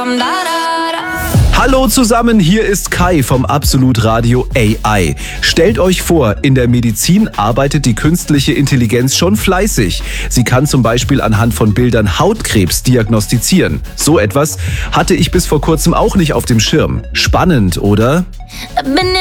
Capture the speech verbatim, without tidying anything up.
Hallo zusammen, hier ist Kai vom Absolut Radio A I. Stellt euch vor, in der Medizin arbeitet die künstliche Intelligenz schon fleißig. Sie kann zum Beispiel anhand von Bildern Hautkrebs diagnostizieren. So etwas hatte ich bis vor kurzem auch nicht auf dem Schirm. Spannend, oder?